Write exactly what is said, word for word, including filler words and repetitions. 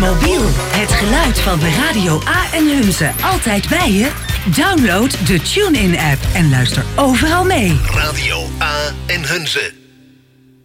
mobiel. Het geluid van de Radio A en Hunze altijd bij je? Download de TuneIn-app en luister overal mee. Radio A en Hunze.